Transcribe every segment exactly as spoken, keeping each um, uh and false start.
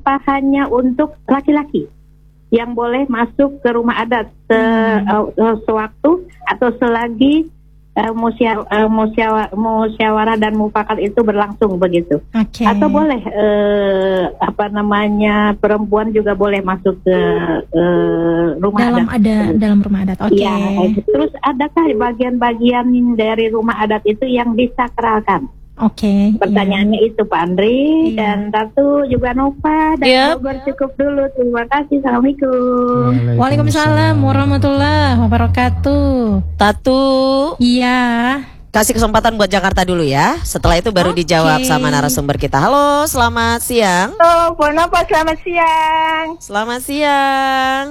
apa hanya untuk laki-laki yang boleh masuk ke rumah adat se, uh, uh, sewaktu atau selagi uh, musya, uh, musyawa, musyawarah dan mufakat itu berlangsung begitu. Okay. Atau boleh uh, apa namanya perempuan juga boleh masuk ke uh, rumah dalam adat. ada dalam rumah adat. Oke. Okay. Ya, terus adakah bagian-bagian dari rumah adat itu yang disakralkan? Oke. Okay, pertanyaannya yeah. itu Pak Andri yeah. dan Tatu juga Nova dan yep. Bogor cukup dulu. Terima kasih. Assalamualaikum. Waalaikumsalam warahmatullahi wabarakatuh. Tatu. Iya. Kasih kesempatan buat Jakarta dulu ya. Setelah itu baru okay. dijawab sama narasumber kita. Halo, selamat siang. Halo, Bu Nova, selamat siang. Selamat siang.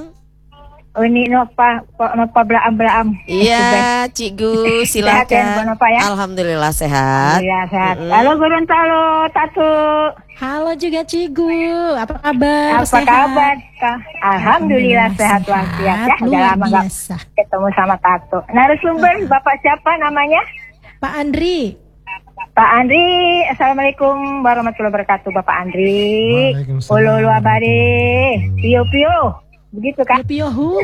Oh, ini Nova, Nova Braam-Braam. Iya, Cik Gu, silakan. Sehat ya, Bu Nova ya? Alhamdulillah sehat. Alhamdulillah sehat. Mm-hmm. Halo Gorontalo, Tatu. Halo juga Cik Gu, apa kabar? Apa sehat? kabar? Alhamdulillah, Alhamdulillah sehat walafiat ya. Udah lama gak ketemu sama Tatu. Narasumber uh. Bapak siapa namanya? Pak Andri. Pak Andri, Assalamualaikum warahmatullahi wabarakatuh, Bapak Andri. Ulu ulu abadi, pio pio. Begitu kan? Pio pio.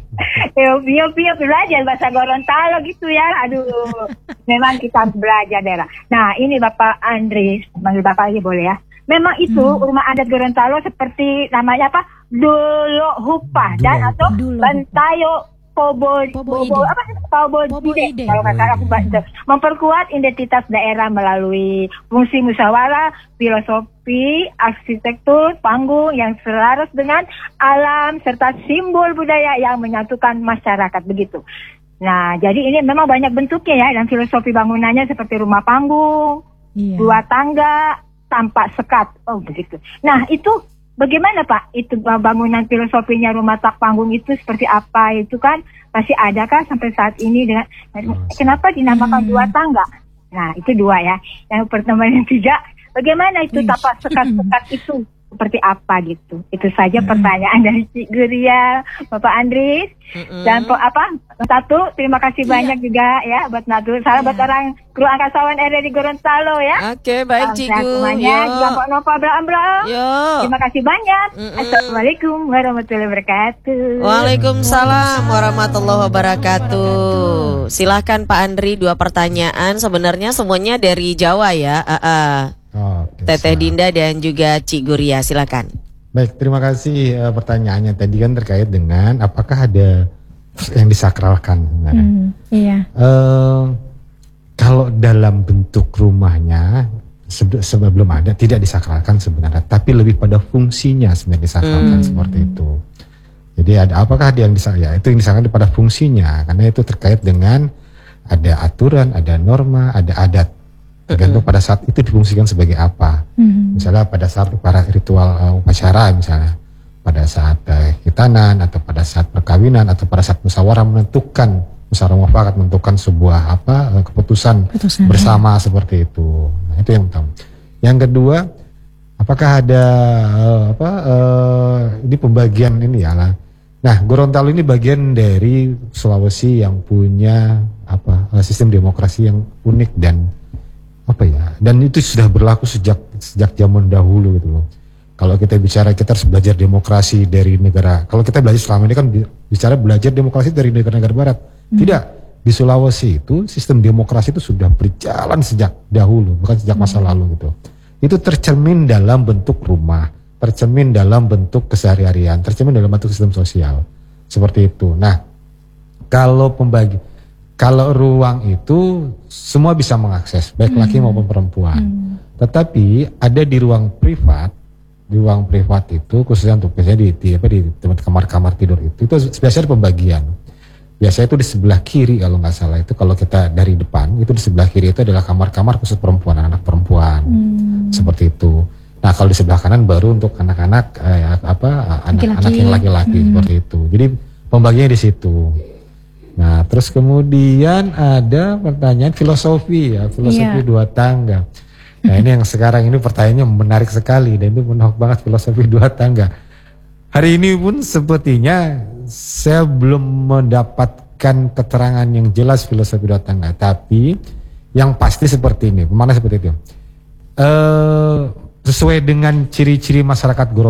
Pio pio pio belajar bahasa Gorontalo gitu ya. Aduh, memang kita belajar daerah. Nah, ini Bapak Andri, manggil Bapak aja boleh ya. Memang itu hmm. rumah adat Gorontalo seperti namanya apa? Dolo Hupa dan atau Bantayo Pobo Pobo apa? Pobo Ide. Kalau kata aku baca, memperkuat identitas daerah melalui fungsi musyawarah, filosofi, arsitektur, panggung yang selaras dengan alam serta simbol budaya yang menyatukan masyarakat begitu. Nah, jadi ini memang banyak bentuknya ya, dan filosofi bangunannya seperti rumah panggung, iya. dua tangga, tanpa sekat. Oh, begitu. Nah, itu bagaimana Pak? Itu bangunan filosofinya rumah tak panggung itu seperti apa? Itu kan masih ada kan sampai saat ini dengan kenapa dinamakan hmm. dua tangga? Nah, itu dua ya. Yang pertama, yang tiga, bagaimana itu tanpa sekat-sekat itu? Seperti apa gitu. Itu saja pertanyaan dari Cik Guria, Bapak Andris. Mm-hmm. Dan apa? Satu, terima kasih yeah. banyak juga ya buat Nadu. Salam yeah. buat orang kru angkasawan R R di Gorontalo ya. Oke, okay, baik Cik Gu. Juga Pak Nova Braam-Braam. Terima kasih banyak. Mm-hmm. Assalamualaikum warahmatullahi wabarakatuh. Waalaikumsalam warahmatullahi wabarakatuh. Silahkan Pak Andri, dua pertanyaan. Sebenarnya semuanya dari Jawa ya. Uh -uh. Oh, okay, Teteh siap. Dinda dan juga Cik Guria, silakan. Baik, terima kasih uh, pertanyaannya tadi kan terkait dengan apakah ada yang disakralkan sebenarnya. Hmm, iya. Uh, kalau dalam bentuk rumahnya sebe- sebelum ada tidak disakralkan sebenarnya, tapi lebih pada fungsinya sebenarnya disakralkan hmm. seperti itu. Jadi ada apakah ada yang disakralkan? Ya, itu yang disakralkan pada fungsinya, karena itu terkait dengan ada aturan, ada norma, ada adat. Tergantung pada saat itu difungsikan sebagai apa. Mm-hmm. Misalnya pada saat para ritual uh, upacara, misalnya pada saat uh, hitanan atau pada saat perkawinan atau pada saat musyawarah menentukan, musyawarah mufakat menentukan sebuah apa uh, keputusan Keputusan, bersama ya. Seperti itu. Nah, itu yang pertama. Yang kedua, apakah ada uh, apa uh, ini pembagian ini ya lah. Nah, Gorontalo ini bagian dari Sulawesi yang punya apa uh, sistem demokrasi yang unik dan apa ya, dan itu sudah berlaku sejak sejak zaman dahulu gitu loh. Kalau kita bicara kita harus belajar demokrasi dari negara, kalau kita belajar selama ini kan bicara belajar demokrasi dari negara-negara barat. Hmm. Tidak, di Sulawesi itu sistem demokrasi itu sudah berjalan sejak dahulu, bukan sejak masa hmm. lalu gitu. Itu tercermin dalam bentuk rumah, tercermin dalam bentuk keseharian, tercermin dalam bentuk sistem sosial. Seperti itu. Nah, kalau pembagi Kalau ruang itu semua bisa mengakses, baik hmm. laki maupun perempuan. Hmm. Tetapi ada di ruang privat, di ruang privat itu khususnya untuk biasanya di, di apa di kamar-kamar tidur itu, itu biasanya pembagian. Biasanya itu di sebelah kiri kalau nggak salah itu kalau kita dari depan itu di sebelah kiri itu adalah kamar-kamar khusus perempuan, anak perempuan, hmm. seperti itu. Nah kalau di sebelah kanan baru untuk anak-anak eh, apa anak-anak yang laki-laki hmm. seperti itu. Jadi pembagiannya di situ. Nah, terus kemudian ada pertanyaan filosofi ya, filosofi yeah. dua tangga. Nah, ini yang sekarang ini pertanyaannya menarik sekali dan itu menarik banget filosofi dua tangga. Hari ini pun sepertinya saya belum mendapatkan keterangan yang jelas filosofi dua tangga, tapi yang pasti seperti ini, mana seperti itu. Eh, sesuai dengan ciri-ciri masyarakat Gorontalo